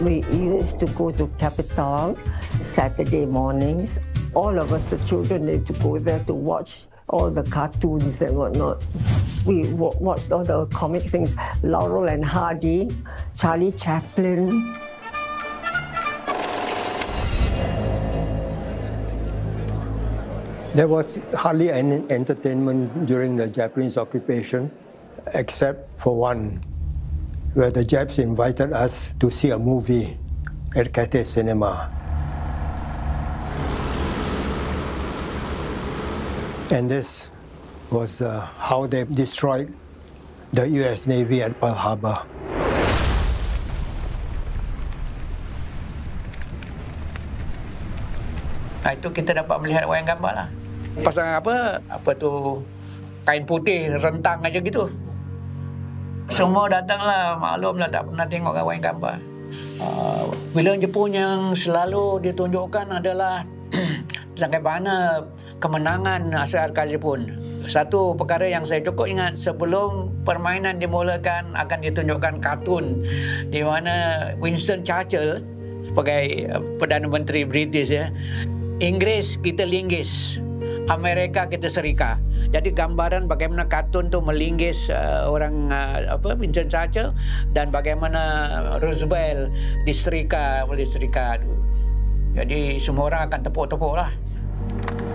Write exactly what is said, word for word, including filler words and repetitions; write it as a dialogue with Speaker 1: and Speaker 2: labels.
Speaker 1: We used to go to Capitol Saturday mornings. All of us, the children, need to go there to watch all the cartoons and whatnot. We watched all the comic things, Laurel and Hardy, Charlie Chaplin.
Speaker 2: There was hardly any entertainment during the Japanese occupation, except for one, where the Japs invited us to see a movie at Cathay Cinema. And this was uh, how they destroyed the U S Navy at Pearl Harbor.
Speaker 3: Nah, itu kita dapat melihat wayang gambar lah. Pasal apa? Apa tu, kain putih rentang aja gitu. Semua datanglah, maklumlah tak pernah tengok wayang gambar. Uh, filem Jepun yang selalu ditunjukkan adalah bagaimana kemenangan masyarakat Jepun. Satu perkara yang saya cukup ingat, sebelum permainan dimulakan akan ditunjukkan kartun di mana Winston Churchill sebagai Perdana Menteri British, ya, Inggris kita linggis, Amerika kita serika. Jadi gambaran bagaimana kartun tu melinggis uh, orang uh, apa Winston Churchill dan bagaimana Roosevelt diserika oleh serika tu. Jadi semua orang akan tepuk-tepuk lah.